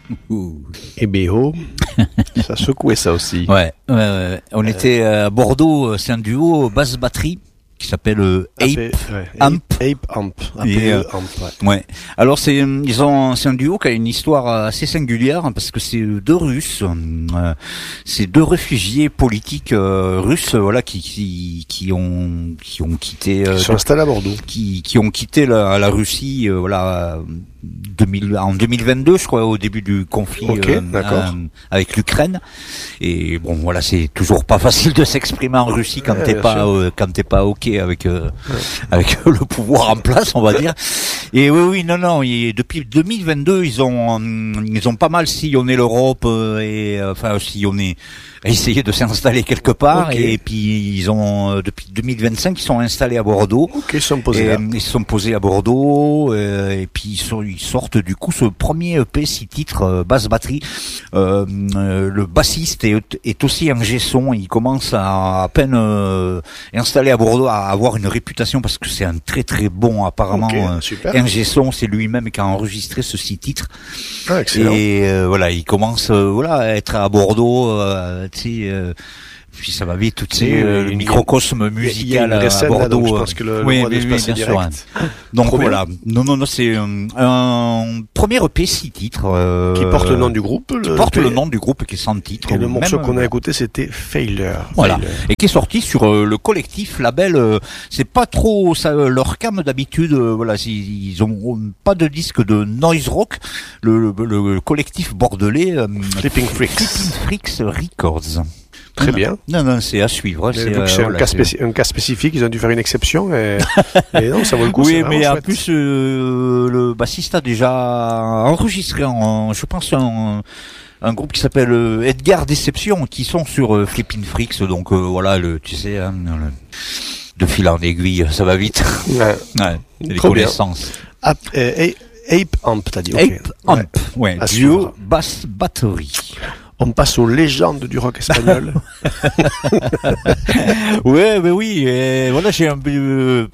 Et BO, ça secouait ça aussi. Ouais. On était à Bordeaux, c'est un duo basse-batterie qui s'appelle Amp. Ape Amp. Ouais. Alors c'est un duo qui a une histoire assez singulière parce que c'est deux Russes, c'est deux réfugiés politiques russes, voilà, qui ont quitté. Ils sont installés à Bordeaux. Qui ont quitté la Russie, voilà. En 2022, je crois, au début du conflit avec l'Ukraine. Et bon, voilà, c'est toujours pas facile de s'exprimer en Russie quand t'es pas ok avec le pouvoir en place, on va dire. Et oui, non. Depuis 2022, ils ont pas mal sillonné l'Europe sillonné. Essayer de s'installer quelque part et puis ils ont depuis 2025 ils sont installés à Bordeaux. Ils sont posés là. Ils se sont posés à Bordeaux et puis ils sortent du coup ce premier EP 6 titres basse batterie. Le bassiste est aussi un G-son, il commence à peine installé à Bordeaux à avoir une réputation parce que c'est un très très bon apparemment un G-son, c'est lui-même qui a enregistré ce 6 titres. Ah, excellent. Et voilà, il commence à être à Bordeaux puis ça va vite, le microcosme musical à Bordeaux. Là, donc je pense que le droit d'espace est direct. Donc voilà, non, c'est un premier EP 6 titres qui porte le nom du groupe. Le nom du groupe qui est 100 titres. Et le morceau qu'on a écouté, c'était Failure. Voilà. Et qui est sorti sur le collectif label. C'est pas trop leur cam d'habitude. Voilà, ils ont pas de disque de noise rock. Le collectif bordelais. Flipping Freaks Records. Très bien. Non, c'est à suivre. C'est un cas spécifique, ils ont dû faire une exception et non, ça vaut le coup. Oui, mais en plus, le bassiste a déjà enregistré je pense un groupe qui s'appelle Edgar Déception, qui sont sur Flipping Freaks, donc voilà, tu sais, de fil en aiguille, ça va vite. Les connaissances. Ape Amp, t'as dit. Ape Amp, duo basse batterie. On passe aux légendes du rock espagnol. Oui. Et voilà, j'ai un peu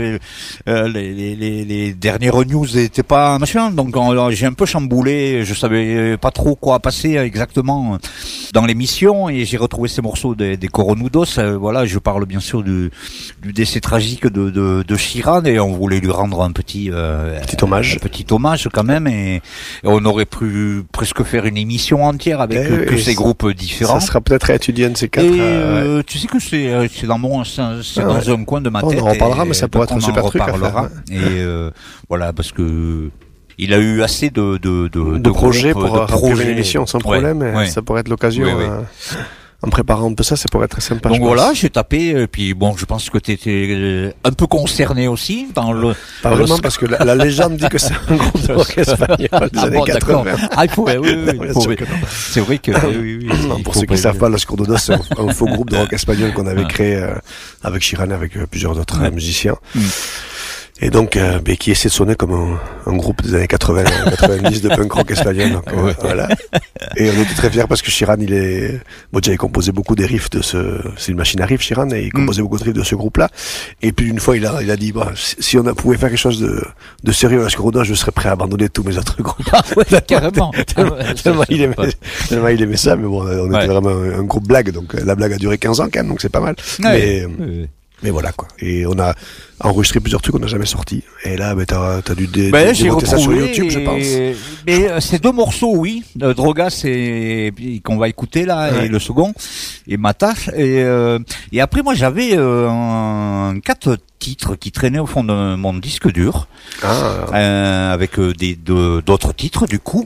les dernières news n'étaient pas machin, donc j'ai un peu chamboulé. Je savais pas trop quoi passer exactement dans l'émission et j'ai retrouvé ces morceaux des Coronudos. Voilà, je parle bien sûr du décès tragique de Sheeran et on voulait lui rendre un petit hommage quand même et on aurait pu presque faire une émission entière avec que ces groupes différents. Ça sera peut-être à étudier de ces quatre. Et tu sais que c'est dans dans un coin de ma tête. On en reparlera, mais ça pourrait être un super truc à faire. Et voilà, parce que il a eu assez de projets pour remplir une émission sans problème. Ça pourrait être l'occasion. En préparant un peu ça pourrait être très sympa. Donc voilà, j'ai tapé, et puis bon, je pense que t'étais un peu concerné aussi dans le... Pas vraiment, parce que la légende dit que c'est un groupe de rock espagnol des années 80. Ah, il faut, oui. C'est vrai que, oui. Non, pour ceux qui ne savent pas, Los Coronudos, c'est un faux groupe de rock espagnol qu'on avait créé, avec Sheeran, avec plusieurs autres musiciens. Et donc, qui essaie de sonner comme un groupe des années 80, 90 de punk rock espagnol. Donc, voilà. Et on était très fiers parce que Sheeran, déjà, il composait beaucoup des riffs c'est une machine à riffs, Sheeran, et il composait beaucoup de riffs de ce groupe-là. Et puis, une fois, il a dit, si on pouvait faire quelque chose de sérieux à Coronudos, je serais prêt à abandonner tous mes autres groupes. Ah ouais, carrément. Tellement il aimait ça, mais bon, on était vraiment un groupe blague, donc la blague a duré 15 ans quand même, donc c'est pas mal. Mais voilà, quoi. Et on a enregistré plusieurs trucs qu'on n'a jamais sortis. Et là, t'as dû démonter ça sur YouTube, je pense. Mais ces deux morceaux, oui. Drogas, qu'on va écouter là, et le second, et Mata. Et après, moi, j'avais 4 titres qui traînaient au fond de mon disque dur, avec d'autres titres, du coup.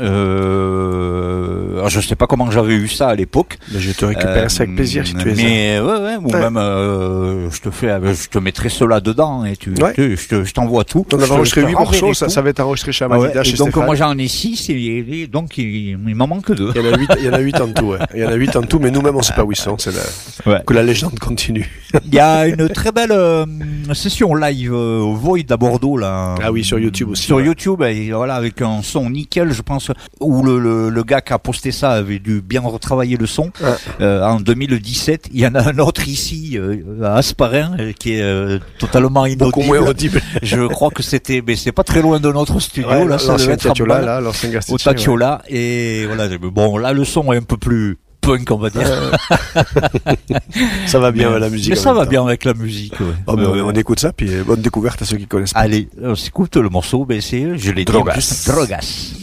Alors, je sais pas comment j'avais eu ça à l'époque. Mais je te récupère ça avec plaisir si tu es. Mais ou même je te mettrai cela dedans et je t'envoie tout. On avait enregistré 8 morceaux, ça va être enrenregistré chez Amadida, chez donc Stéphane. moi j'en ai 6 et donc il m'en manque 2. Il y en a 8 en tout, Il y en a 8 en tout, mais nous-mêmes on sait pas où ils sont, que la légende continue. Il y a une très belle session live au Void à Bordeaux là. Ah oui, sur YouTube aussi. Sur YouTube, et voilà, avec un son nickel, je pense, où le gars qui a posté ça avait dû bien retravailler le son. En 2017, il y en a un autre ici à Asparin qui est totalement inaudible. Beaucoup moins audible. Je crois que mais c'est pas très loin de notre studio, là, ça devait être à festival. Là, l'ancien Gastiche, au Tacciola. Ouais. Et voilà. Bon, là, le son est un peu plus punk, on va dire. Ça va bien la musique. Mais ça va bien avec la musique. Ouais. Oh, on écoute ça, puis bonne découverte à ceux qui connaissent pas. Allez, on s'écoute le morceau, c'est, je l'ai dit, Drogas. Drogas.